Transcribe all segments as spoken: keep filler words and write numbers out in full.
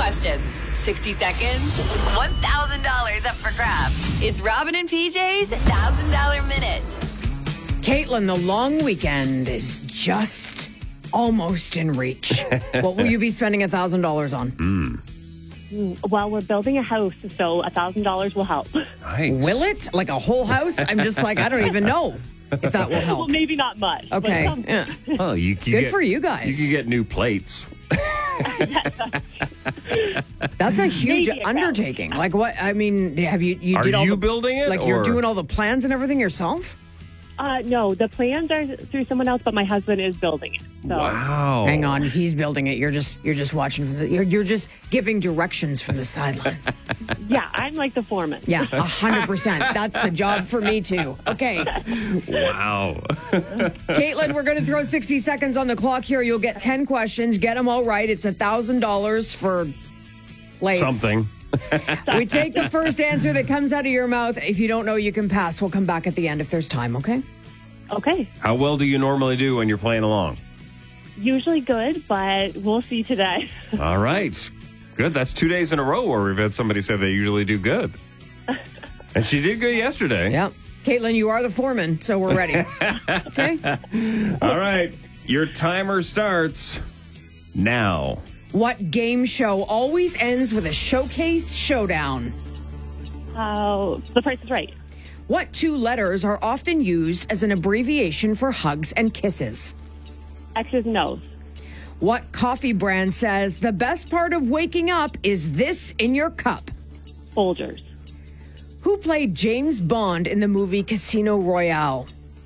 questions, sixty seconds, one thousand dollars up for grabs. It's Robin and P J's one thousand dollars Minute. Caitlin, the long weekend is just almost in reach. What will you be spending one thousand dollars on? Mm. Well, we're building a house, so one thousand dollars will help. Nice. Will it? Like a whole house? I'm just like, I don't even know if that will help. Well, maybe not much. but Okay. something. Yeah. Oh, you, you Good get, for you guys. You can get new plates. That's a huge Maybe it undertaking. Like what? I mean, have you you Are did all you the, building it, Like you're or- doing all the plans and everything yourself? Uh, no, the plans are through someone else, but my husband is building it. So. Wow. Hang on, he's building it. You're just you're just watching from the you're, you're just giving directions from the sidelines. Yeah, I'm like the foreman. Yeah, a hundred percent. That's the job for me too. Okay, Wow. Caitlin, we're going to throw sixty seconds on the clock here. You'll get ten questions. Get them all right. It's a thousand dollars for plates. Something. We take the first answer that comes out of your mouth. If you don't know, you can pass. We'll come back at the end if there's time. Okay. Okay. How well do you normally do when you're playing along? Usually good, but we'll see today. All right. Good. That's two days in a row where we've had somebody say they usually do good. And she did good yesterday. Yep. Caitlin, you are the foreman, so we're ready. Okay. All right. Your timer starts now. What game show always ends with a showcase showdown? Uh, the price is right. What two letters are often used as an abbreviation for hugs and kisses? X's and O's. What coffee brand says the best part of waking up is this in your cup? Folgers. Who played James Bond in the movie Casino Royale?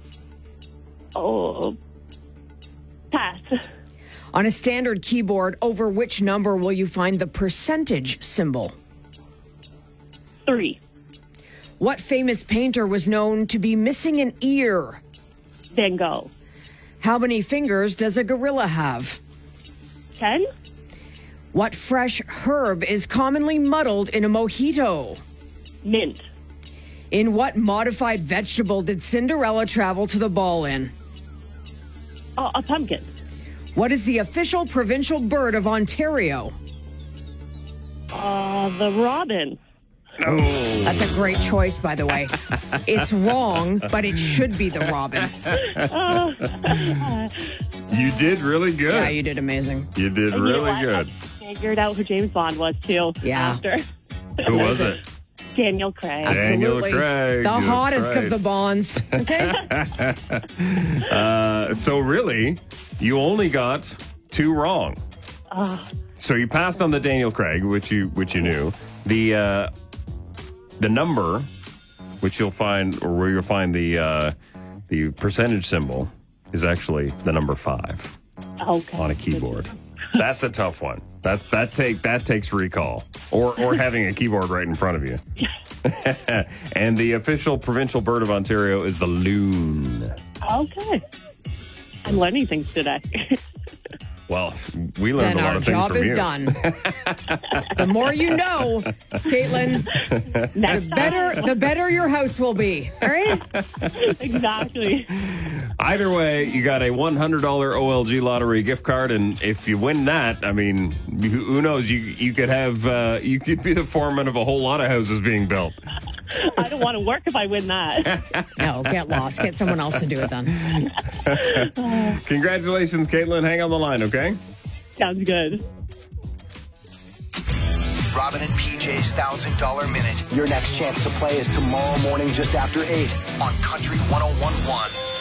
Oh, pass. On a standard keyboard, over which number will you find the percentage symbol? Three. What famous painter was known to be missing an ear? Van Gogh. How many fingers does a gorilla have? Ten. What fresh herb is commonly muddled in a mojito? Mint. In what modified vegetable did Cinderella travel to the ball in? Oh, a pumpkin. What is the official provincial bird of Ontario? Uh, the robin. Oh. That's a great choice, by the way. It's wrong, but it should be the robin. You did really good. Yeah, you did amazing. You did And you know really what? good. I figured out who James Bond was, too. Yeah. After. Who was it? Daniel Craig. Daniel Absolutely. Craig. The That's hottest right. of the Bonds. Okay. Uh, so really, you only got two wrong. Uh, So you passed on the Daniel Craig, which you which you knew. The uh, the number, which you'll find, or where you'll find the uh, the percentage symbol, is actually the number five okay. on a keyboard. That's a tough one. That that take that takes recall, or or having a keyboard right in front of you. And the official provincial bird of Ontario is the loon. Okay. I'm learning things today. Well, we learned Then a lot our of things job from is you. done. The more you know, Caitlin, Next the better the better your house will be. All right? Exactly. Either way, you got a one hundred dollars O L G lottery gift card, and if you win that, I mean, you- who knows? You you could have uh, you could be the foreman of a whole lot of houses being built. I don't want to work if I win that. No, get lost. Get someone else to do it then. Congratulations, Caitlin. Hang on the line, okay? Sounds good. Robin and P J's one thousand dollars Minute. Your next chance to play is tomorrow morning just after eight on Country one oh one point one.